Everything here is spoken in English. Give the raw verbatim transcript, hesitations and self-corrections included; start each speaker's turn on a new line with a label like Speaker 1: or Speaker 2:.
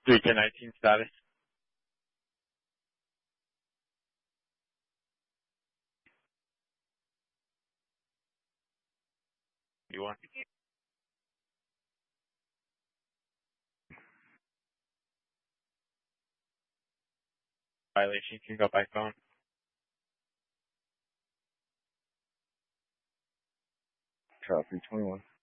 Speaker 1: three ten nineteen status. You want? Violation can go by phone.
Speaker 2: Trial three twenty-one.